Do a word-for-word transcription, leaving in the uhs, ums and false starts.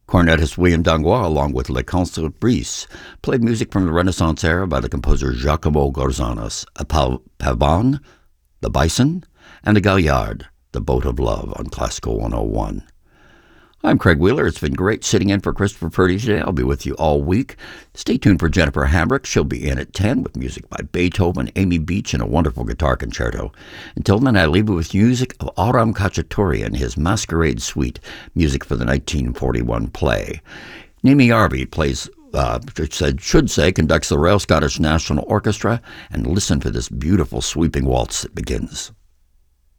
Cornetist William Dangois, along with Le Concert Brice, played music from the Renaissance era by the composer Giacomo Gorzanas, a Pavane, the Bison, and a Gaillard, the Boat of Love, on Classical one oh one. I'm Craig Wheeler. It's been great sitting in for Christopher Purdy today. I'll be with you all week. Stay tuned for Jennifer Hambrick. She'll be in at ten with music by Beethoven, Amy Beach, and a wonderful guitar concerto. Until then, I leave you with music of Auram Khachaturian, his Masquerade Suite, music for the nineteen forty-one play. Nimi Yarvi plays, uh, should, should say, conducts the Royal Scottish National Orchestra, and listen for this beautiful sweeping waltz that begins.